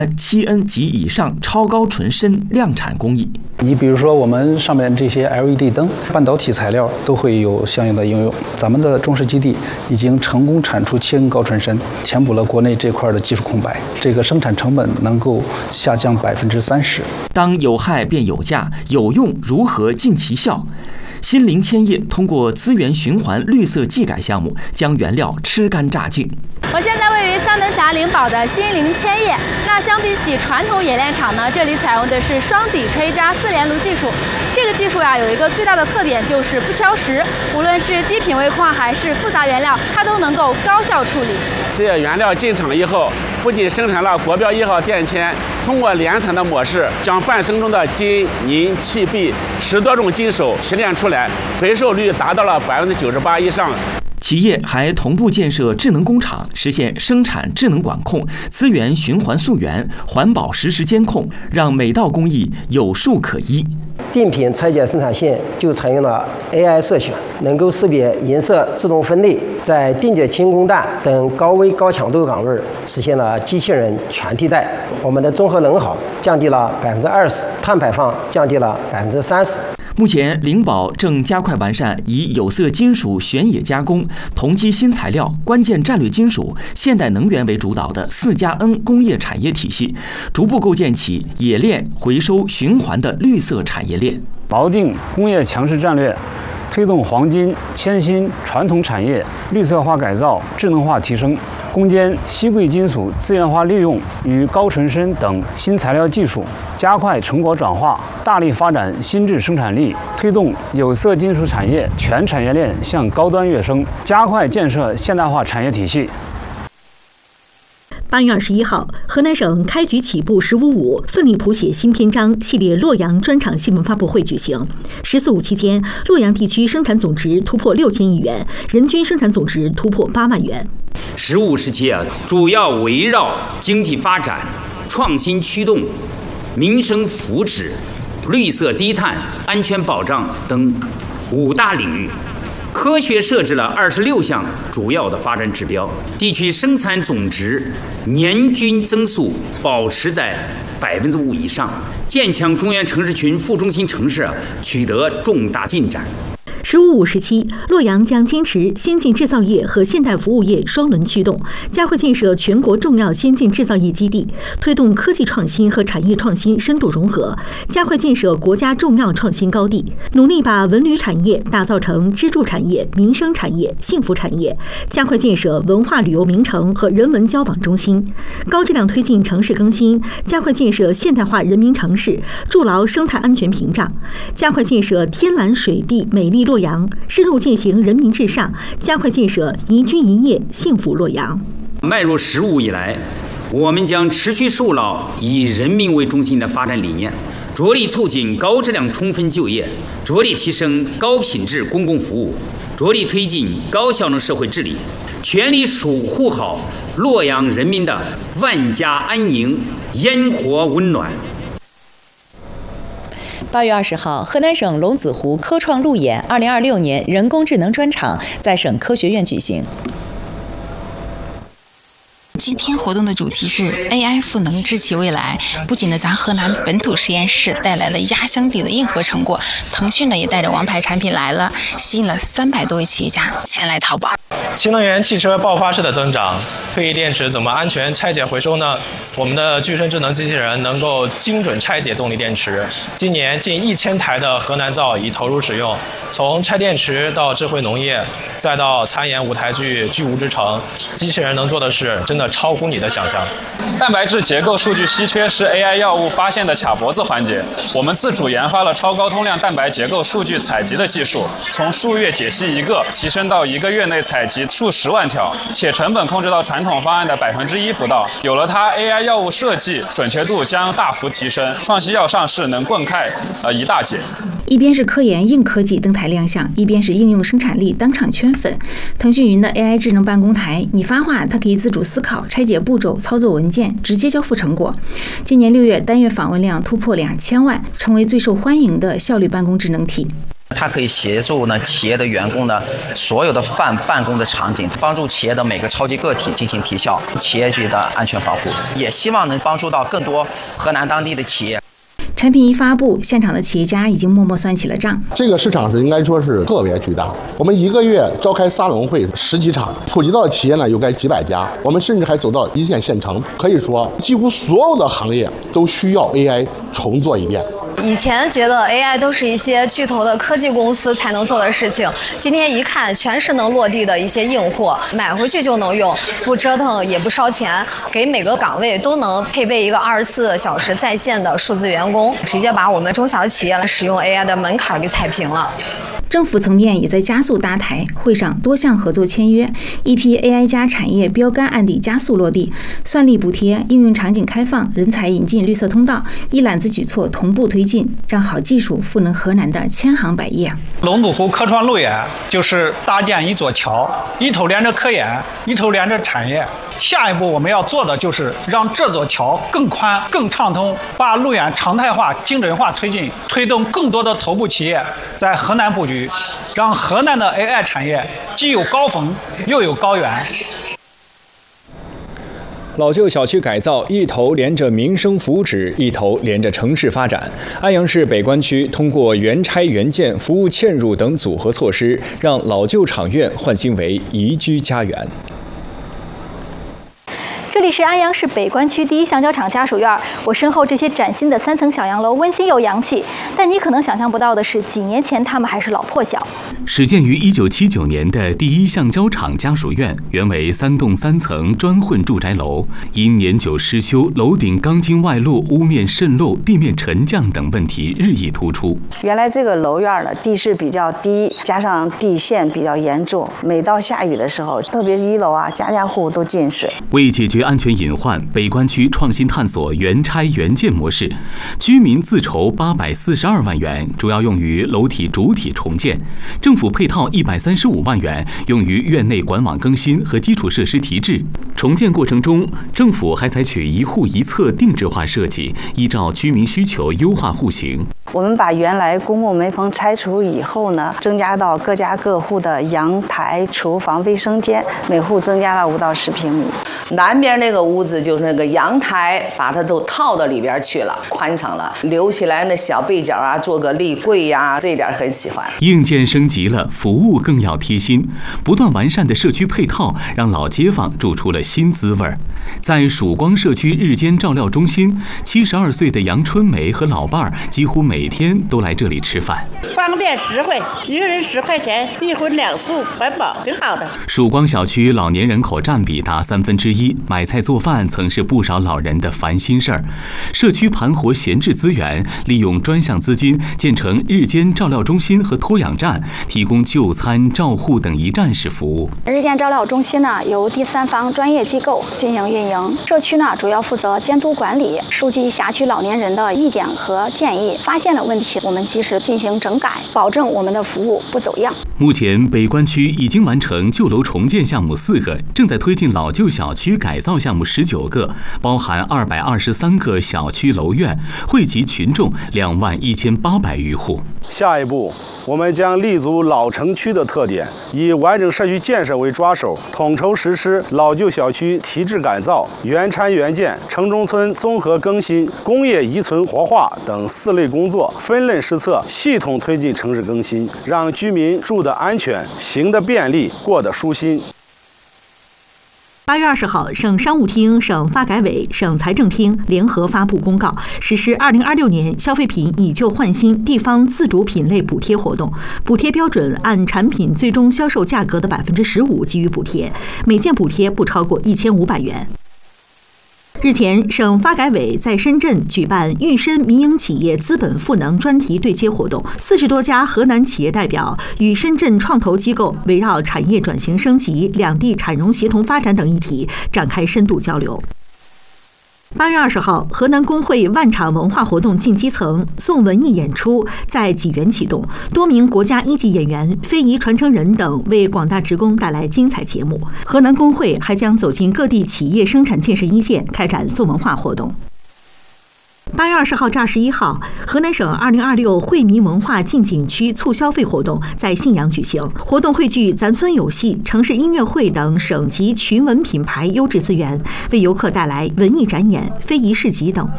7N 及以上超高纯深量产工艺。 你比如说我们上面这些 LED 灯、半导体材料都会有相应的应用。咱们的中石基地已经成功产出7N 高纯深，填补了国内这块的技术空白，这个生产成本能够下降30%。 当有害变有价，有用如何尽其效？新林千叶通过资源循环绿色技改项目，将原料吃干榨净。 我现在位于三门峡灵宝的新林千叶。那相比起传统冶炼厂呢，这里采用的是双底吹加4联炉技术。这个技术呀，有一个最大的特点就是不敲蚀，无论是低品位矿还是复杂原料，它都能够高效处理。 这些原料进厂以后，不仅生产了国标1号电铅，通过联产的模式，将半生中的金、银、气、铋10多种金属提炼出来，回收率达到了98%以上。 企业还同步建设智能工厂，实现生产智能管控、资源循环溯源、环保实时监控，让每道工艺有数可依。 定品拆解生产线就采用了 AI 色选，能够识别颜色自动分类，在定解轻工弹等高危高强度岗位实现了机器人全替代。我们的综合能耗降低了20%，碳排放降低了30%。 目前，灵宝正加快完善以有色金属选冶加工、同基新材料、关键战略金属、现代能源为主导的4+N 工业产业体系，逐步构建起冶炼、回收、循环的绿色产业链， 锚定工业强势战略，推动黄金、铅锌传统产业绿色化改造、智能化提升，攻坚稀贵金属资源化利用与高纯深等新材料技术，加快成果转化，大力发展新质生产力，推动有色金属产业全产业链向高端跃升，加快建设现代化产业体系。 8月21号，河南省开局起步“1055”奋力谱写新篇章系列洛阳专场新闻发布会举行。“1045”期间，洛阳地区生产总值突破6000亿元，人均生产总值突破8万元。 “15”时期主要围绕经济发展、创新驱动、民生福祉、绿色低碳、安全保障等5大领域。科学设置了26项主要的发展指标，地区生产总值年均增速保持在5%以上，建强中原城市群副中心城市取得重大进展。 “15/5”时期，洛阳将坚持先进制造业和现代服务业双轮驱动，加快建设全国重要先进制造业基地，推动科技创新和产业创新深度融合，加快建设国家重要创新高地，努力把文旅产业打造成支柱产业、民生产业、幸福产业，加快建设文化旅游名城和人文交往中心，高质量推进城市更新，加快建设现代化人民城市，筑牢生态安全屏障，加快建设天蓝水碧美丽洛阳，深入践行人民至上，加快建设宜居宜业幸福洛阳。 迈入15以来，我们将持续受牢以人民为中心的发展理念，着力促进高质量充分就业，着力提升高品质公共服务，着力推进高效能社会治理，全力守护好洛阳人民的万家安宁、烟火温暖。 8月20号，河南省龙子湖科创路演2026年人工智能专场在省科学院举行。 今天活动的主题是 AI 赋能智奇未来，不仅呢咱河南本土实验室带来了压箱底的硬核成果，腾讯呢也带着王牌产品来了，吸引了300多位企业家前来淘宝。 新能源汽车爆发式的增长，退役电池怎么安全拆解回收呢？我们的具身智能机器人能够精准拆解动力电池，今年近1000台的河南造已投入使用，从拆电池到智慧农业，再到参演舞台剧《巨无之城》，机器人能做的事真的超乎你的想象。 蛋白质结构数据稀缺是 AI 药物发现的卡脖子环节，我们自主研发了超高通量蛋白结构数据采集的技术，从数月解析1个，提升到1个月内采集数10万条，且成本控制到传统方案的1%不到。有了它 ，AI 药物设计准确度将大幅提升，创新药上市能灌溉一大截。 一边是科研硬科技登台亮相，一边是应用生产力当场圈粉。腾讯云的 AI 智能办公台，你发话，它可以自主思考、拆解步骤、操作文件，直接交付成果。今年6月单月访问量突破2000万，成为最受欢迎的效率办公智能体。 它可以协助企业的员工所有的办公的场景，帮助企业的每个超级个体进行提效，企业局的安全防护，也希望能帮助到更多河南当地的企业。 产品一发布，现场的企业家已经默默算起了账。 这个市场是应该说是特别巨大，我们一个月召开沙龙会10几场，普及到的企业有该几百家，我们甚至还走到一线县城，可以说几乎所有的行业都需要 AI 重做一遍。 以前觉得 AI 都是一些巨头的科技公司才能做的事情，今天一看全是能落地的一些硬货，买回去就能用，不折腾也不烧钱，给每个岗位都能配备一个24小时在线的数字员工，直接把我们中小企业使用 AI 的门槛给踩平了。 政府层面也在加速搭台，会上多项合作签约，一批 AI 加产业标杆案例加速落地，算力补贴、应用场景开放、人才引进绿色通道，一揽子举措同步推进，让好技术赋能河南的千行百业。 龙堵湖科创路演就是搭建一座桥，一头连着科研，一头连着产业。下一步我们要做的就是让这座桥更宽、更畅通，把路演常态化、精准化推进，推动更多的头部企业在河南布局，让河南的 AI 产业既有高峰又有高原。 老旧小区改造一头连着民生福祉，一头连着城市发展。安阳市北关区通过原拆原建、服务嵌入等组合措施，让老旧厂院焕新为宜居家园。 这里是安阳市北关区第一橡胶厂家属院，我身后这些崭新的3层小洋楼温馨又洋气，但你可能想象不到的是，几年前它们还是老破小。 始建于1979年的第一橡胶厂家属院，原为3栋3层砖混住宅楼，因年久失修，楼顶钢筋外露、屋面渗漏、地面沉降等问题日益突出。 原来这个楼院的地势比较低，加上地陷比较严重，每到下雨的时候，特别是1楼家家户户都进水。 为解决安全隐患，北关区创新探索原拆原建模式，居民自筹842万元，主要用于楼体主体重建，政府配套135万元用于院内管网更新和基础设施提质。重建过程中，政府还采取一户一厕定制化设计，依照居民需求优化户型。 我们把原来公共门棚拆除以后呢，增加到各家各户的阳台、厨房、卫生间，每户增加了5到10平米。 南边那个屋子就是那个阳台，把它都套到里边去了，宽敞了，留起来那小背角做个立柜这一点很喜欢。 硬件升级了，服务更要贴心，不断完善的社区配套让老街坊住出了新滋味。在曙光社区日间照料中心，72岁的杨春梅和老伴儿几乎每天都来这里吃饭， 方便实惠，一个人10块钱，1荤2素，环保，挺好的。 曙光小区老年人口占比达1/3，买菜做饭曾是不少老人的烦心事儿。社区盘活闲置资源，利用专项资金建成日间照料中心和托养站，提供就餐、照护等一站式服务。 日间照料中心由第三方专业机构进行运营，社区主要负责监督管理，收集辖区老年人的意见和建议，发现了问题我们及时进行整改，保证我们的服务不走样。 目前北关区已经完成旧楼重建项目4个，正在推进老旧小区改造项目19个，包含223个小区楼院，惠及群众21800余户。 下一步，我们将立足老城区的特点，以完整社区建设为抓手，统筹实施老旧小区提质改造、原拆原建、城中村综合更新、工业遗存活化等4类工作，分类施策，系统推进城市更新，让居民住得安全、行得便利、过得舒心。 8月20号，省商务厅、省发改委、省财政厅联合发布公告，实施2026年消费品以旧换新地方自主品类补贴活动。补贴标准按产品最终销售价格的15%给予补贴，每件补贴不超过1500元。日前，省发改委在深圳举办豫深民营企业资本赋能专题对接活动，40多家河南企业代表与深圳创投机构围绕产业转型升级、两地产融协同发展等议题展开深度交流。8月20号，河南工会万场文化活动进基层，送文艺演出在济源启动，多名国家1级演员、非遗传承人等为广大职工带来精彩节目。河南工会还将走进各地企业生产建设一线，开展送文化活动。 8月20号至21号，河南省2026惠民文化进景区促消费活动在信阳举行。活动汇聚咱村有戏、城市音乐会等省级群文品牌优质资源，为游客带来文艺展演、非遗市集等